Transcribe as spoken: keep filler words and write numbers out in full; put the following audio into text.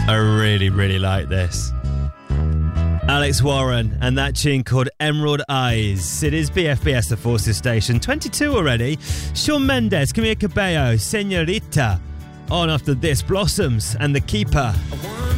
I really, really like this. Alex Warren and that tune called Emerald Eyes. It is B F B S, the Forces Station. twenty-two already. Shawn Mendes, Camila Cabello, Señorita. On after this, Blossoms and The Keeper.